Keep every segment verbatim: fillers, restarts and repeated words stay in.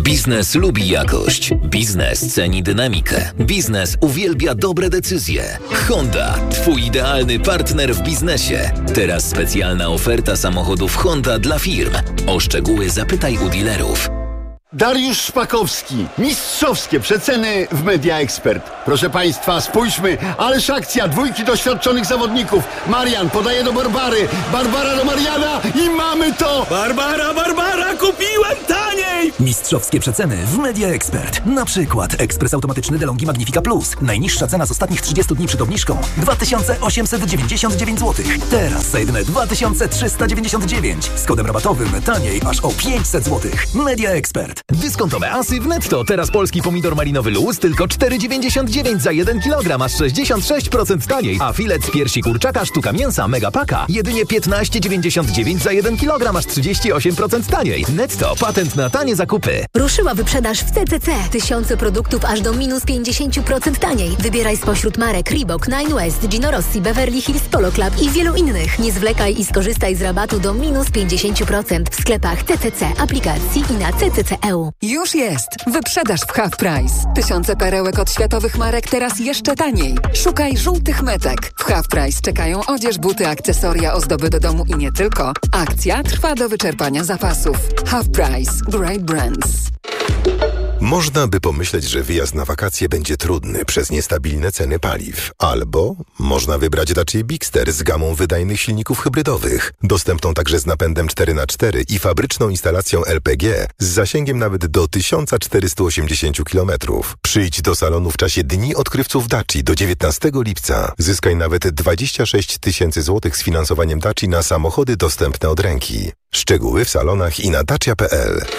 Biznes lubi jakość. Biznes ceni dynamikę. Biznes uwielbia dobre decyzje. Honda, twój idealny partner w biznesie. Teraz specjalna oferta samochodów Honda dla firm. O szczegóły zapytaj u dealerów. Dariusz Szpakowski. Mistrzowskie przeceny w Media Expert. Proszę Państwa, spójrzmy. Ależ akcja dwójki doświadczonych zawodników. Marian podaje do Barbary. Barbara do Mariana i mamy to! Barbara, Barbara, kupiłem taniej! Mistrzowskie przeceny w Media Expert. Na przykład ekspres automatyczny DeLonghi Magnifica Plus. Najniższa cena z ostatnich trzydziestu dni przed obniżką dwa tysiące osiemset dziewięćdziesiąt dziewięć złotych. Teraz za jedyne dwa tysiące trzysta dziewięćdziesiąt dziewięć. Z kodem rabatowym taniej aż o pięćset złotych. Media Expert. Dyskontowe asy w Netto. Teraz polski pomidor malinowy luz tylko cztery dziewięćdziesiąt dziewięć za jeden kilogram, aż sześćdziesiąt sześć procent taniej. A filet z piersi kurczaka sztuka mięsa Mega Paka jedynie piętnaście dziewięćdziesiąt dziewięć za jeden kilogram, aż trzydzieści osiem procent taniej. Netto. Patent na tanie zakupy. Ruszyła wyprzedaż w C C C. Tysiące produktów aż do minus pięćdziesiąt procent taniej. Wybieraj spośród marek Reebok, Nine West, Gino Rossi, Beverly Hills Polo Club i wielu innych. Nie zwlekaj i skorzystaj z rabatu do minus pięćdziesiąt procent w sklepach C C C, aplikacji i na C C C kropka E U. Już jest! Wyprzedaż w Half Price. Tysiące perełek od światowych marek teraz jeszcze taniej. Szukaj żółtych metek. W Half Price czekają odzież, buty, akcesoria, ozdoby do domu i nie tylko. Akcja trwa do wyczerpania zapasów. Half Price. Great Brands. Można by pomyśleć, że wyjazd na wakacje będzie trudny przez niestabilne ceny paliw. Albo można wybrać Dacia Bigster z gamą wydajnych silników hybrydowych, dostępną także z napędem cztery na cztery i fabryczną instalacją L P G z zasięgiem nawet do tysiąc czterysta osiemdziesiąt kilometrów. Przyjdź do salonu w czasie Dni Odkrywców Daci do dziewiętnastego lipca. Zyskaj nawet dwadzieścia sześć tysięcy złotych z finansowaniem Daci na samochody dostępne od ręki. Szczegóły w salonach i na dacia kropka p l.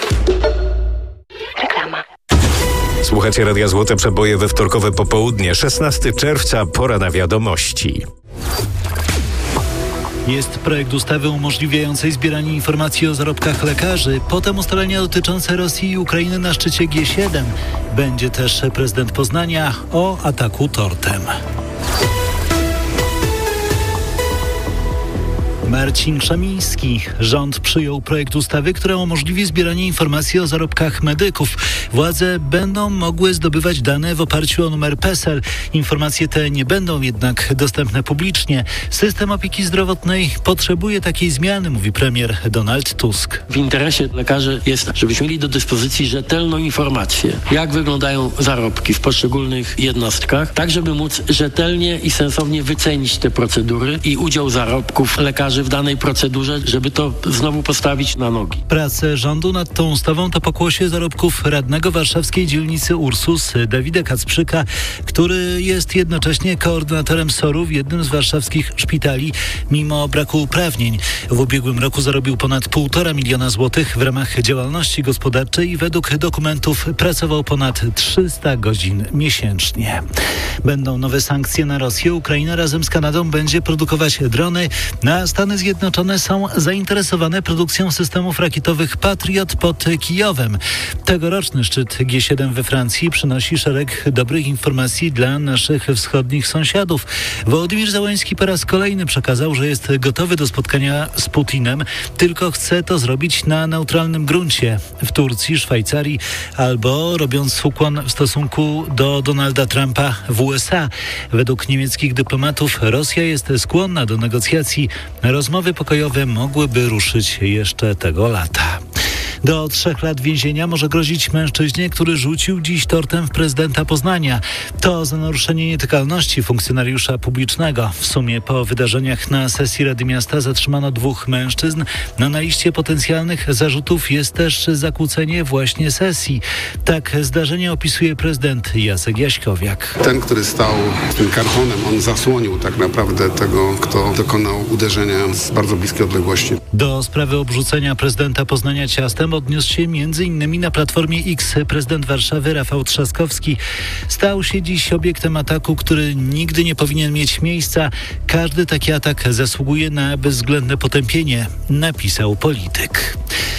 Reklama. Słuchacie Radia Złote Przeboje we wtorkowe popołudnie, szesnastego czerwca, pora na wiadomości. Jest projekt ustawy umożliwiającej zbieranie informacji o zarobkach lekarzy, potem ustalenia dotyczące Rosji i Ukrainy na szczycie G siedem. Będzie też prezydent Poznania o ataku tortem. Marcin Krzemiński. Rząd przyjął projekt ustawy, która umożliwi zbieranie informacji o zarobkach medyków. Władze będą mogły zdobywać dane w oparciu o numer P E S E L. Informacje te nie będą jednak dostępne publicznie. System opieki zdrowotnej potrzebuje takiej zmiany, mówi premier Donald Tusk. W interesie lekarzy jest, żebyśmy mieli do dyspozycji rzetelną informację, jak wyglądają zarobki w poszczególnych jednostkach, tak żeby móc rzetelnie i sensownie wycenić te procedury i udział zarobków lekarzy w danej procedurze, żeby to znowu postawić na nogi. Prace rządu nad tą ustawą to pokłosie zarobków radnego warszawskiej dzielnicy Ursus Dawida Kacprzyka, który jest jednocześnie koordynatorem S O R-u w jednym z warszawskich szpitali, mimo braku uprawnień. W ubiegłym roku zarobił ponad półtora miliona złotych w ramach działalności gospodarczej i według dokumentów pracował ponad trzysta godzin miesięcznie. Będą nowe sankcje na Rosję. Ukraina razem z Kanadą będzie produkować drony. Na Stany Zjednoczone są zainteresowane produkcją systemów rakietowych Patriot pod Kijowem. Tegoroczny szczyt G siedem we Francji przynosi szereg dobrych informacji dla naszych wschodnich sąsiadów. Wołodymyr Zełenski po raz kolejny przekazał, że jest gotowy do spotkania z Putinem, tylko chce to zrobić na neutralnym gruncie w Turcji, Szwajcarii albo robiąc ukłon w stosunku do Donalda Trumpa w U S A. Według niemieckich dyplomatów Rosja jest skłonna do negocjacji. Rozmowy pokojowe mogłyby ruszyć jeszcze tego lata. Do trzech lat więzienia może grozić mężczyźnie, który rzucił dziś tortem w prezydenta Poznania. To za naruszenie nietykalności funkcjonariusza publicznego. W sumie po wydarzeniach na sesji Rady Miasta zatrzymano dwóch mężczyzn. No, na liście potencjalnych zarzutów jest też zakłócenie właśnie sesji. Tak zdarzenie opisuje prezydent Jacek Jaśkowiak. Ten, który stał z tym kartonem, on zasłonił tak naprawdę tego, kto dokonał uderzenia z bardzo bliskiej odległości. Do sprawy obrzucenia prezydenta Poznania ciastem odniósł się między innymi na Platformie X prezydent Warszawy Rafał Trzaskowski. Stał się dziś obiektem ataku, który nigdy nie powinien mieć miejsca. Każdy taki atak zasługuje na bezwzględne potępienie, napisał polityk.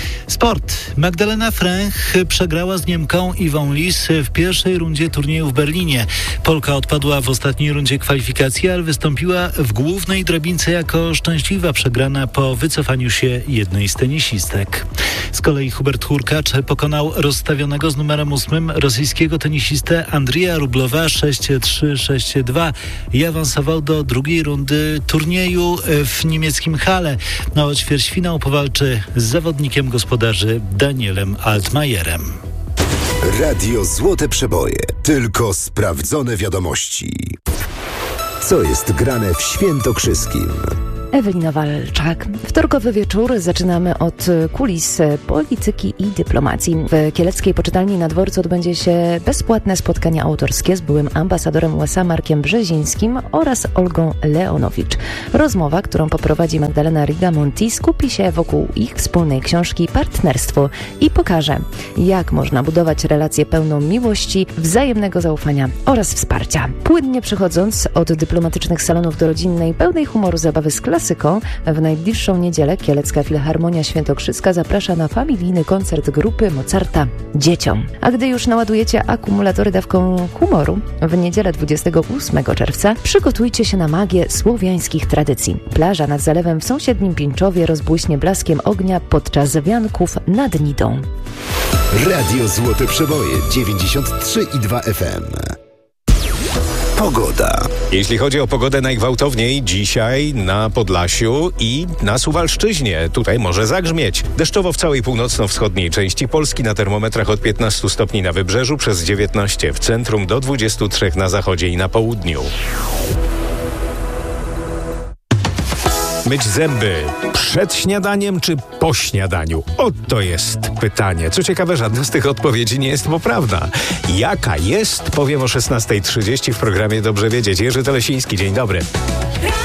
Sport. Magdalena Fręch przegrała z Niemką Iwą Lis w pierwszej rundzie turnieju w Berlinie. Polka odpadła w ostatniej rundzie kwalifikacji, ale wystąpiła w głównej drabince jako szczęśliwa przegrana po wycofaniu się jednej z tenisistek. Z kolei Hubert Hurkacz pokonał rozstawionego z numerem ósmym rosyjskiego tenisistę Andrija Rublowa sześć trzy sześć dwa i awansował do drugiej rundy turnieju w niemieckim Halle. Na o ćwierćfinał powalczy z zawodnikiem gospodarzy Danielem Altmajerem. Radio Złote Przeboje. Tylko sprawdzone wiadomości. Co jest grane w Świętokrzyskim? Ewelina Walczak. Wtorkowy wieczór zaczynamy od kulis polityki i dyplomacji. W kieleckiej poczytalni na dworcu odbędzie się bezpłatne spotkanie autorskie z byłym ambasadorem U S A Markiem Brzezińskim oraz Olgą Leonowicz. Rozmowa, którą poprowadzi Magdalena Rigamonti, skupi się wokół ich wspólnej książki Partnerstwo i pokaże, jak można budować relacje pełną miłości, wzajemnego zaufania oraz wsparcia. Płynnie przechodząc od dyplomatycznych salonów do rodzinnej, pełnej humoru zabawy z klasą, w najbliższą niedzielę Kielecka Filharmonia Świętokrzyska zaprasza na familijny koncert grupy Mozarta dzieciom. A gdy już naładujecie akumulatory dawką humoru, w niedzielę dwudziestego ósmego czerwca przygotujcie się na magię słowiańskich tradycji. Plaża nad zalewem w sąsiednim Pińczowie rozbłyśnie blaskiem ognia podczas wianków nad Nidą. Radio Złote Przeboje dziewięćdziesiąt trzy i dwa F M. Pogoda. Jeśli chodzi o pogodę, najgwałtowniej dzisiaj na Podlasiu i na Suwalszczyźnie. Tutaj może zagrzmieć. Deszczowo w całej północno-wschodniej części Polski, na termometrach od piętnastu stopni na wybrzeżu, przez dziewiętnaście w centrum, do dwudziestu trzech na zachodzie i na południu. Myć zęby przed śniadaniem czy po śniadaniu? Oto jest pytanie. Co ciekawe, żadna z tych odpowiedzi nie jest poprawna. Jaka jest? Powiem o szesnasta trzydzieści w programie Dobrze Wiedzieć. Jerzy Telesiński, dzień dobry.